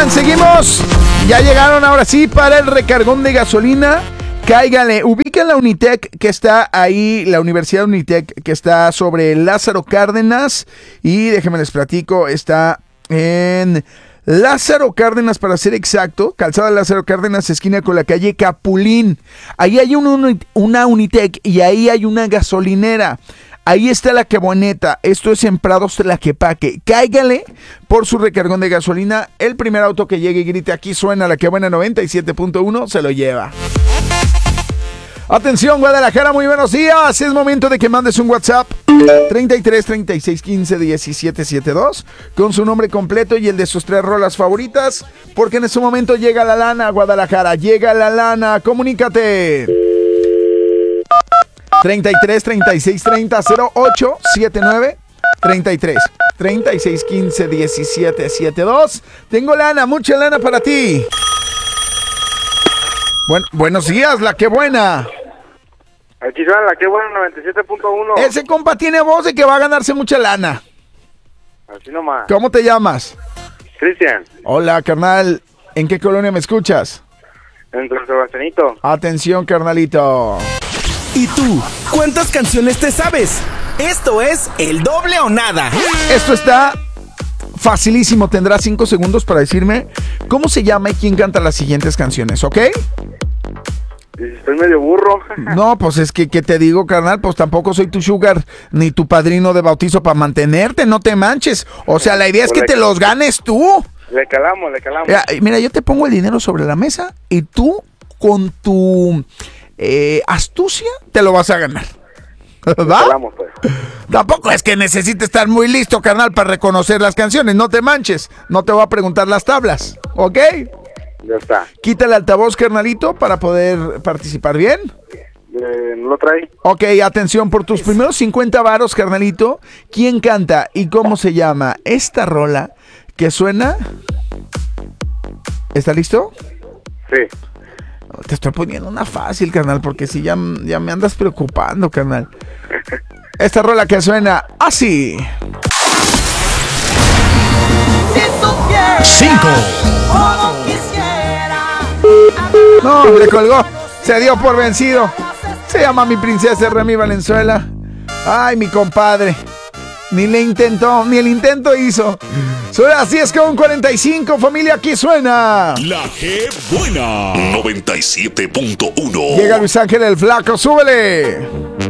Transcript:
Oigan, seguimos. Ya llegaron ahora sí para el recargón de gasolina. Cáigale, ubica la Unitec que está ahí, la Universidad Unitec que está sobre Lázaro Cárdenas. Y déjenme les platico, está en Lázaro Cárdenas, para ser exacto, calzada Lázaro Cárdenas, esquina con la calle Capulín. Ahí hay una Unitec y ahí hay una gasolinera. Ahí está la Queboneta. Esto es en Prados Tlaquepaque. Cáigale por su recargón de gasolina. El primer auto que llegue y grite aquí suena la Quebuena 97.1 se lo lleva. Atención, Guadalajara, muy buenos días. Es momento de que mandes un WhatsApp 33 36 15 17 72 con su nombre completo y el de sus 3 rolas favoritas, porque en ese momento llega la lana, Guadalajara. Llega la lana. Comunícate. 33 36 30 08 79 33 36 15 17 72. Tengo lana, mucha lana para ti. Buenos días, la que buena. Aquí suena la que buena 97.1. Ese compa tiene voz de que va a ganarse mucha lana. Así nomás. ¿Cómo te llamas? Cristian. Hola, carnal. ¿En qué colonia me escuchas? En San Sebastianito. Atención, carnalito. ¿Y tú? ¿Cuántas canciones te sabes? Esto es El Doble o Nada. Esto está facilísimo. Tendrás 5 segundos para decirme cómo se llama y quién canta las siguientes canciones, ¿ok? Estoy medio burro. No, pues es que te digo, carnal, pues tampoco soy tu sugar ni tu padrino de bautizo para mantenerte, no te manches. O sea, la idea es que te los ganes tú. Le calamos. Mira, yo te pongo el dinero sobre la mesa y tú con tu astucia te lo vas a ganar. ¿Va? Calamos, pues. Tampoco es que necesites estar muy listo, carnal, para reconocer las canciones. No te manches. No te voy a preguntar las tablas, ¿ok? Ya está. Quita el altavoz, carnalito, para poder participar bien. ¿No lo trae? Ok, atención, por tus primeros 50 varos, carnalito, ¿quién canta y cómo se llama esta rola que suena? ¿Está listo? Sí. Te estoy poniendo una fácil, carnal, porque si ya me andas preocupando, carnal. Esta rola que suena así. 5. No, le colgó. Se dio por vencido. Se llama Mi Princesa Remy Valenzuela. Ay, mi compadre. Ni le intentó, ni el intento hizo. Son las 10:45, familia, aquí suena La que buena 97.1. Llega Luis Ángel el Flaco, súbele.